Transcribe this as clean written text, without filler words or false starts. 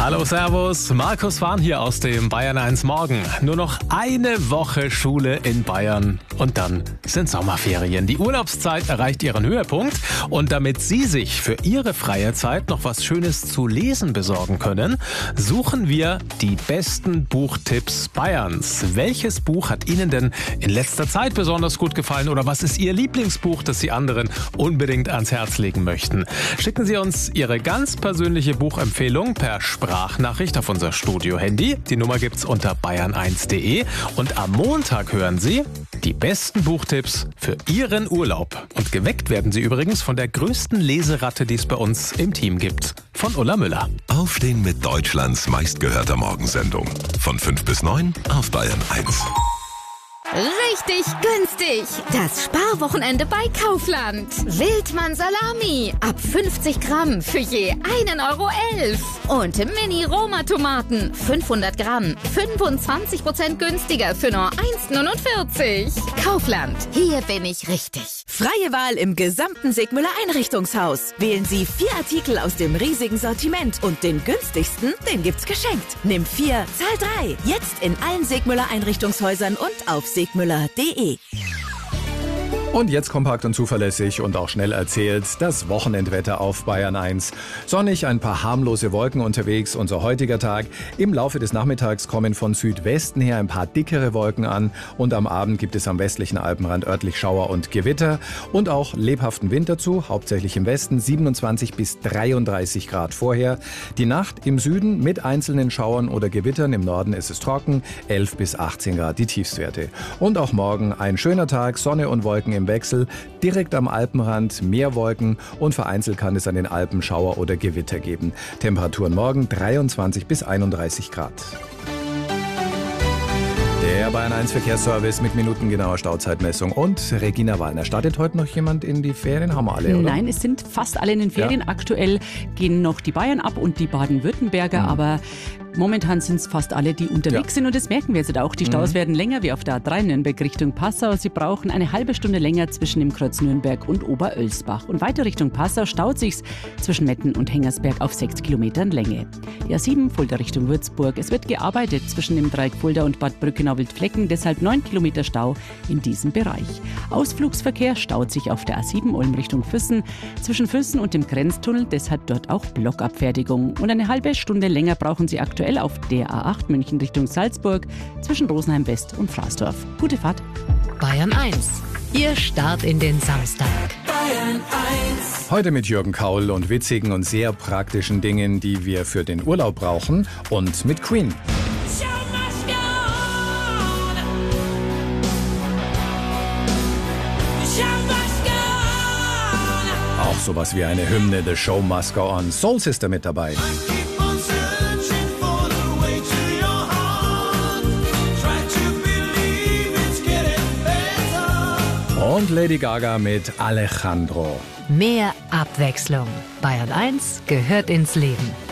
Hallo, servus. Markus Wahn hier aus dem Bayern 1 Morgen. Nur noch eine Woche Schule in Bayern und dann sind Sommerferien. Die Urlaubszeit erreicht ihren Höhepunkt und damit Sie sich für Ihre freie Zeit noch was Schönes zu lesen besorgen können, suchen wir die besten Buchtipps Bayerns. Welches Buch hat Ihnen denn in letzter Zeit besonders gut gefallen oder was ist Ihr Lieblingsbuch, das Sie anderen unbedingt ans Herz legen möchten? Schicken Sie uns Ihre ganz persönliche Buchempfehlung per Sprachnachricht auf unser Studio-Handy. Die Nummer gibt's unter bayern1.de und am Montag hören Sie die besten Buchtipps für Ihren Urlaub. Und geweckt werden Sie übrigens von der größten Leseratte, die es bei uns im Team gibt, von Ulla Müller. Aufstehen mit Deutschlands meistgehörter Morgensendung. Von 5 bis 9 auf Bayern 1. Richtig günstig! Das Sparwochenende bei Kaufland. Wildmann Salami ab 50 Gramm für je 1,11 € und Mini-Roma-Tomaten 500 Gramm 25% günstiger für nur 1,49 €. Kaufland, hier bin ich richtig. Freie Wahl im gesamten Segmüller Einrichtungshaus. Wählen Sie 4 Artikel aus dem riesigen Sortiment und den günstigsten, den gibt's geschenkt. Nimm 4, zahl 3. Jetzt in allen Segmüller Einrichtungshäusern und auf segmüller.de. Und jetzt kompakt und zuverlässig und auch schnell erzählt, das Wochenendwetter auf Bayern 1. Sonnig, ein paar harmlose Wolken unterwegs, unser heutiger Tag. Im Laufe des Nachmittags kommen von Südwesten her ein paar dickere Wolken an und am Abend gibt es am westlichen Alpenrand örtlich Schauer und Gewitter und auch lebhaften Wind dazu, hauptsächlich im Westen, 27 bis 33 Grad vorher. Die Nacht im Süden mit einzelnen Schauern oder Gewittern, im Norden ist es trocken, 11 bis 18 Grad die Tiefstwerte. Und auch morgen ein schöner Tag, Sonne und Wolken im Wechsel, direkt am Alpenrand mehr Wolken und vereinzelt kann es an den Alpen Schauer oder Gewitter geben. Temperaturen morgen 23 bis 31 Grad. Der Bayern 1 Verkehrsservice mit minutengenauer Stauzeitmessung und Regina Wallner. Startet heute noch jemand in die Ferien? Haben wir alle, oder? Nein, es sind fast alle in den Ferien. Ja. Aktuell gehen noch die Bayern ab und die Baden-Württemberger, aber momentan sind es fast alle, die unterwegs sind und das merken wir jetzt auch. Die Staus werden länger wie auf der A3 Nürnberg Richtung Passau. Sie brauchen eine halbe Stunde länger zwischen dem Kreuz Nürnberg und Oberölsbach. Und weiter Richtung Passau staut sich's zwischen Metten und Hengersberg auf 6 Kilometern Länge. Die A7 Fulda Richtung Würzburg. Es wird gearbeitet zwischen dem Dreieck Fulda und Bad Brückenau-Wildflecken, deshalb 9 Kilometer Stau in diesem Bereich. Ausflugsverkehr staut sich auf der A7 Ulm Richtung Füssen zwischen Füssen und dem Grenztunnel, deshalb dort auch Blockabfertigung. Und eine halbe Stunde länger brauchen Sie aktuell auf der A8 München Richtung Salzburg zwischen Rosenheim West und Fraßdorf. Gute Fahrt. Bayern 1, Ihr Start in den Samstag. Bayern 1. Heute mit Jürgen Kaul und witzigen und sehr praktischen Dingen, die wir für den Urlaub brauchen und mit Queen. Auch sowas wie eine Hymne, The Show Must Go On. Soul Sister mit dabei. Und Lady Gaga mit Alejandro. Mehr Abwechslung. Bayern 1 gehört ins Leben.